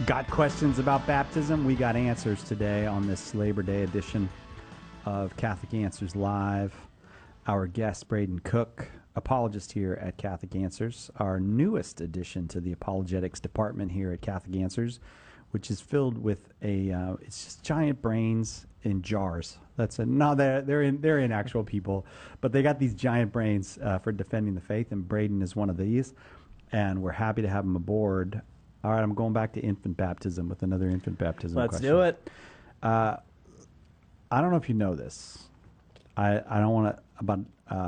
Got questions about baptism? We got answers today on this Labor Day edition of Catholic Answers Live. Our guest, Braden Cook, apologist here at Catholic Answers, our newest addition to the apologetics department here at Catholic Answers, which is filled with it's just giant brains in jars. They're in actual people, but they got these giant brains for defending the faith, and Braden is one of these, and we're happy to have him aboard. All right, I'm going back to infant baptism with another infant baptism Let's question. do it. I don't know if you know this. I don't want to, but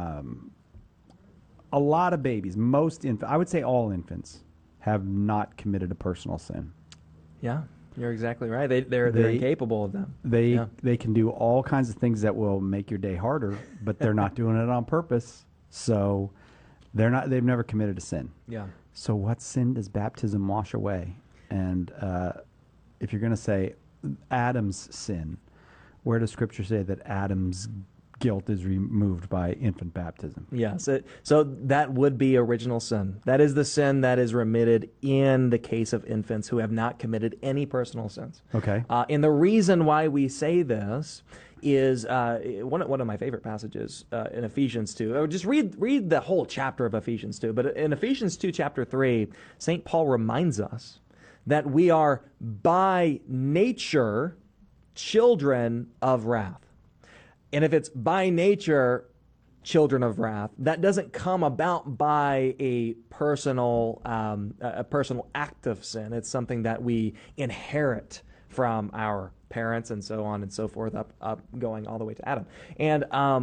a lot of babies, I would say all infants, have not committed a personal sin. Yeah, you're exactly right. They're incapable of them. They can do all kinds of things that will make your day harder, but they're not doing it on purpose. So they've never committed a sin. Yeah. So what sin does baptism wash away? And if you're going to say Adam's sin, where does Scripture say that Adam's guilt is removed by infant baptism? Yes. So that would be original sin. That is the sin that is remitted in the case of infants who have not committed any personal sins. Okay. And the reason why we say this is one of my favorite passages in Ephesians 2. Or just read the whole chapter of Ephesians 2. But in Ephesians 2, chapter 3, St. Paul reminds us that we are by nature children of wrath. And if it's by nature children of wrath, that doesn't come about by a personal act of sin. It's something that we inherit from our parents and so on and so forth, up going all the way to Adam. And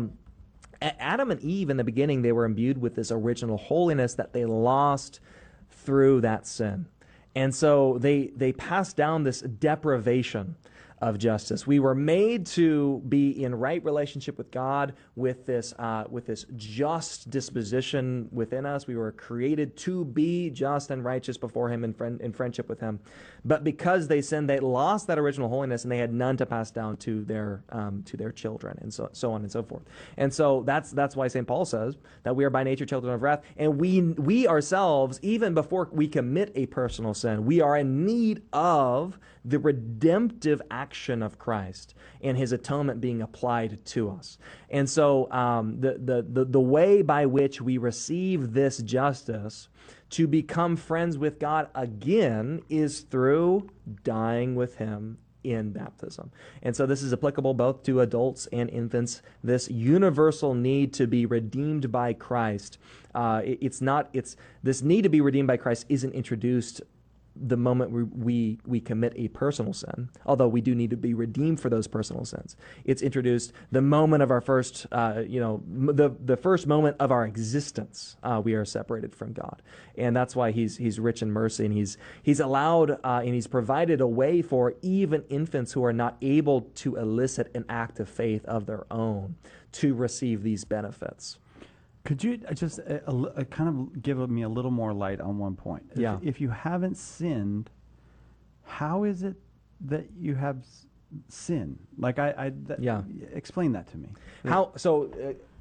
Adam and Eve in the beginning, they were imbued with this original holiness that they lost through that sin. And so they passed down this deprivation of justice. We were made to be in right relationship with God with this just disposition within us. We were created to be just and righteous before Him in friendship with Him. But because they sinned, they lost that original holiness, and they had none to pass down to their children, and so on and so forth. And so that's why St. Paul says that we are by nature children of wrath, and we ourselves, even before we commit a personal sin, we are in need of the redemptive action of Christ and His atonement being applied to us. And so the way by which we receive this justice to become friends with God again is through dying with Him in baptism. And so this is applicable both to adults and infants. This universal need to be redeemed by Christ. This need to be redeemed by Christ isn't introduced the moment we commit a personal sin, although we do need to be redeemed for those personal sins. It's introduced the moment of our first, the first moment of our existence. We are separated from God, and that's why He's rich in mercy, and He's allowed and He's provided a way for even infants who are not able to elicit an act of faith of their own to receive these benefits. Could you just kind of give me a little more light on one point? Yeah. If you haven't sinned, how is it that you have sin? Like explain that to me.